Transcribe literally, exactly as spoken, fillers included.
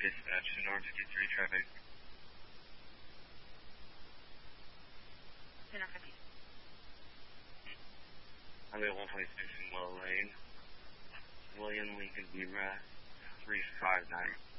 Dispatch to North fifty-three traffic. ten fifty. I'm at one twenty-six in Willow Lane. William Lincoln Zebra three five nine.